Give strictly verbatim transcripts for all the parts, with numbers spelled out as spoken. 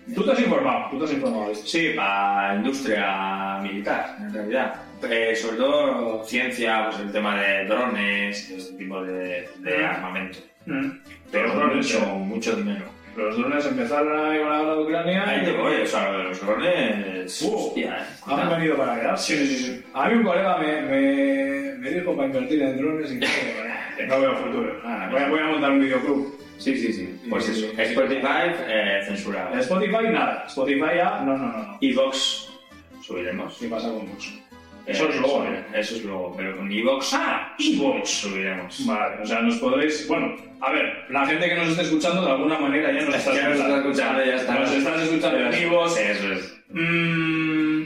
Tú te has informado, tú te has informado de esto. Sí, para industria militar, en realidad. Eh, sobre todo ciencia, pues el tema de drones, este tipo de, de armamento. Mm. Pero Los drones, mucho, eh. mucho dinero. Los drones empezaron ahí con la guerra de Ucrania. Ahí y- te voy, o sea, lo de los drones. Uh, hostia, eh. han venido para quedarse. Sí, sí, sí. A mí un colega me, me, me dijo para invertir en drones y que no veo futuro. Ah, Voy a, voy a montar un videoclub. Sí, sí, sí. Pues Sí, eso. sí, sí. Spotify eh, censurado. En Spotify nada. Spotify ya, no, no, no. no. Evox subiremos. ¿Qué pasa con Vox? Eh, Eso es luego, subiremos. Eso es luego, pero con Evox. Ah, Evox. Subiremos. Vale, o sea, nos podréis... Bueno, a ver, la gente que nos esté escuchando de alguna manera ya nos está Ya nos está escuchando, ya está. Nos estás escuchando en Evox. Sí, eso es. Mm,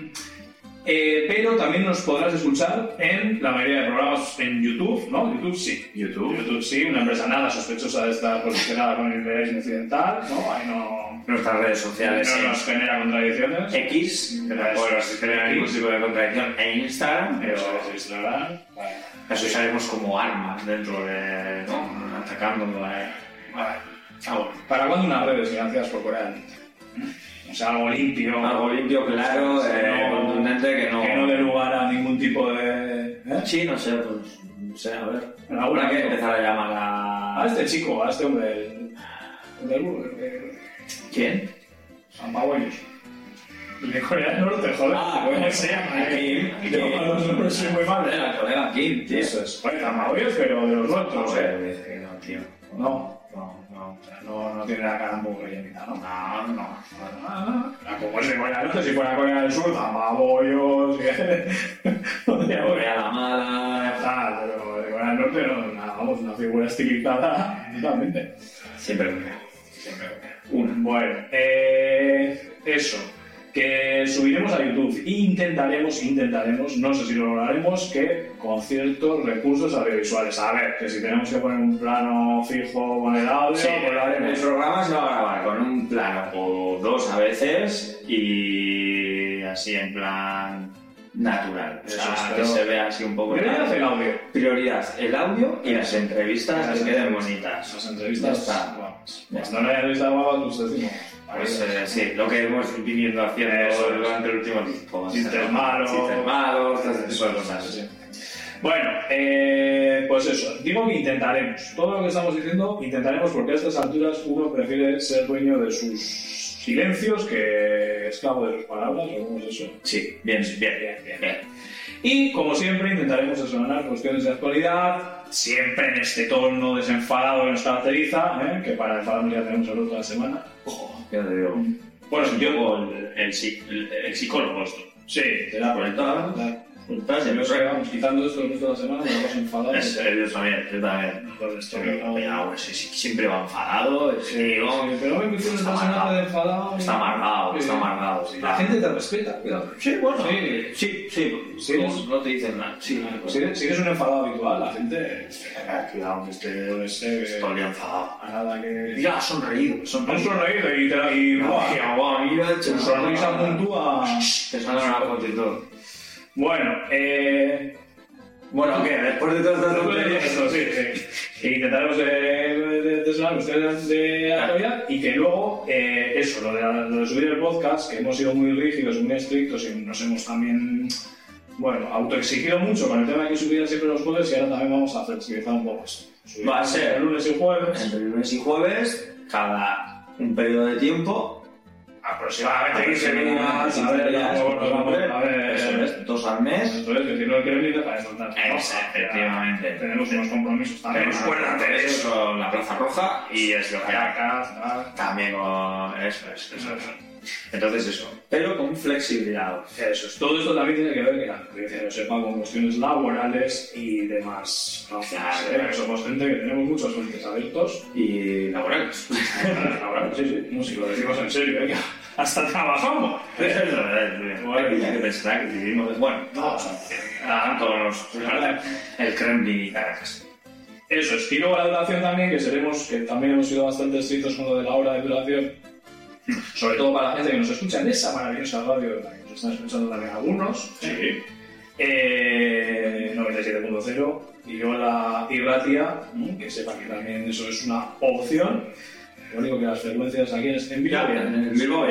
eh, pero también nos podrás escuchar en la mayoría de programas en YouTube, ¿no? YouTube sí. YouTube. YouTube sí, una empresa nada sospechosa de estar posicionada con el interés incidental, ¿no? Ahí no, Nuestras redes sociales. no nos genera contradicciones. X, que Eso tampoco es. nos genera ningún tipo de contradicción. E Instagram, pero Eso es Instagram. Vale. las usaremos como armas dentro de. ¿no? Atacando. Eh. Vale. Ah, bueno. ¿Para cuándo unas redes financiadas por Corea del Norte? O sea, algo limpio. Algo limpio, claro, Sí, eh, no- contundente, que no. Que no dé lugar a ningún tipo de... ¿eh? Sí, no sé, pues. No sé, a ver. En Habrá alguna que que- empezar a llamar a. A este chico, a este hombre, el, el del Google, el- ¿Quién? Ampahuellos. El de Corea del Norte, joder. Ah, bueno, ¿Cómo se llama? Kim. Yo para los nombres soy muy mal. El colega Kim, tío. Eso es. Bueno, Ampahuellos, pero de los nuestros, No sé, ¿eh? dice que no, tío. No, No, no. o sea, no, no tiene la cara muy rellenita, ¿no? No, no. Ah, como es de Corea del Norte, si fuera Corea del Sur, Ampahuellos, podría Voy a la mala. Ah, pero de Corea del Norte no, nada, vamos, una figura estilizada totalmente. Siempre una. Siempre una. Bueno, eh, eso, que subiremos a YouTube. Intentaremos, intentaremos, no sé si lo lograremos, que con ciertos recursos audiovisuales. A ver, que si tenemos que poner un plano fijo con el audio, Sí, pues lo el haremos. programa se va a grabar con un plano o dos a veces y así en plan natural. O Eso sea, es, que pero- se vea así un poco. Prioridad el audio. Prioridad, el audio y las entrevistas Las que queden entrevistas. bonitas. Las entrevistas, Ya está. bueno, Ya cuando está. no haya entrevista guapa, pues decimos. Pues eh, sí, lo que hemos viniendo haciendo Eso es. durante el último tiempo. Chistes malos. Chistes malos, todo ese tipo de Eso, cosas. sí. Bueno, eh, pues eso, digo que intentaremos. Todo lo que estamos diciendo, intentaremos porque a estas alturas uno prefiere ser dueño de sus silencios que esclavo de sus palabras, o cómo es eso. Sí, bien, bien, bien, bien. bien. Y como siempre intentaremos desgranar cuestiones de actualidad, siempre en este tono desenfadado que nos caracteriza, ¿eh? Que para enfadarnos ya tenemos el otro de la semana. Ya te digo. Bueno, Es un yo... poco el, el, psi- el- el psicólogo esto. Sí, te da por el Conectado. Si no se vamos quitando esto el resto de la semana, nos vamos enfadados. Es, eh, yo también, yo también. Con esto, Pero, ¿no? ya, pues, sí, sí, siempre va enfadado. es Sí, que, oh, sí, pero hoy me hicieron está esta semana amargado. de enfadado. Está amargado, Sí. está amargado. Sí, La gente te respeta, cuidado. Sí, bueno. Sí. Sí, sí. Sí, no, es- no te dicen nada. Sí, Si eres, si eres un enfadado habitual, la gente. eh, Cuidado, que este puede ser. Estoy el día enfadado. A nada que. Ya, sonreído. Han Sonreído. sonreído y te la. Y, buah, Qué guau, mira, tu sonrisa puntúa. Te sale una foto y todo. Bueno, eh. Bueno, ¿qué? Después de todas estas Después de tonterías. esto, sí, sí. E intentaremos de, de, de, sonar ustedes de actualidad y que luego, eh, eso, lo de, lo de subir el podcast, que hemos sido muy rígidos, muy estrictos y nos hemos también, bueno, autoexigido mucho con el tema de que subieran siempre los jueves y ahora también vamos a flexibilizar un poco esto. Subir Va a ser el lunes y jueves. entre lunes y jueves, cada un periodo de tiempo. Aproximadamente quince minutos. A ver, luego nos vamos a ver. Eso es, dos al mes. Entonces, que si no quieren ni dejar de soltar. Eso, efectivamente. Tenemos unos compromisos también. Tenemos cuerdas de eso con la Plaza Roja y es lo que hay. Caracas, tal. También con eso, eso, eso, eso. Entonces eso, pero con flexibilidad. Eso es. Todo esto también tiene que ver, que la audiencia lo sepa, con cuestiones laborales y demás razones. Claro. ¿eh? Somos gente que tenemos muchos frentes abiertos. Y laborales. Laborales, sí, sí. No, si lo decimos en serio, ¿eh? Que hasta trabajamos. Bueno, hay que pensar que vivimos. Bueno, todos los. El Kremlin y Caracas. Eso es. Y luego la duración también, que seremos, que también hemos sido bastante estrictos con lo de la hora de duración. Sobre todo para la gente que nos escucha en esa maravillosa radio, en la que nos están escuchando también algunos. Sí. Eh, noventa y siete punto cero y yo la Irratia, ¿no? Que sepa que también eso es una opción. Lo único que las frecuencias aquí en Bilbao, En Bilbao